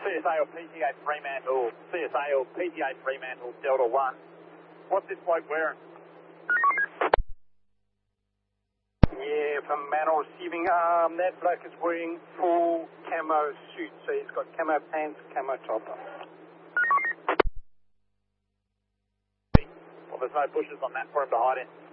CSA or PTA Fremantle, CSA or PTA Fremantle, Delta 1. What's this bloke wearing? Yeah, from Manor receiving. That bloke is wearing full camo suit, so he's got camo pants, camo top on. Well, there's no bushes on that for him to hide in.